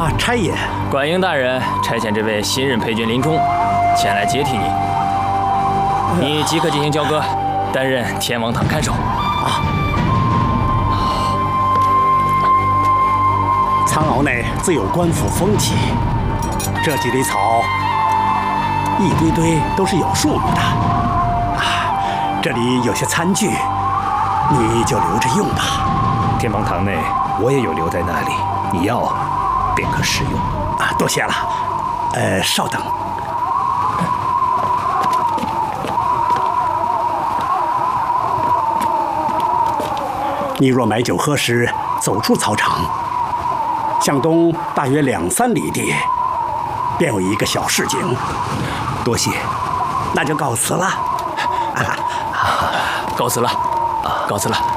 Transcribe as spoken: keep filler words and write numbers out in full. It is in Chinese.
啊，差也。 管营大人差遣这位新任裴军林冲前来接替你，你即刻进行交割，担任天王堂看守。 啊。苍鳌内自有官府风气，这几堆草，一堆堆都是有术语的。啊，这里有些餐具，你就留着用吧。 天王堂内我也有留在那里，你要便可使用。 啊，多谢了。呃，稍等。你若买酒喝时，走出操场，向东大约两三里地，便有一个小市井。 多谢， 那就告辞了。 告辞了，告辞了。